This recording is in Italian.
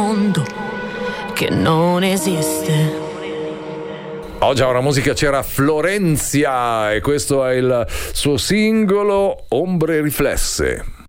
mondo che non esiste. Oggi a Ora Musica c'era Florenzia e questo è il suo singolo Ombre Riflesse.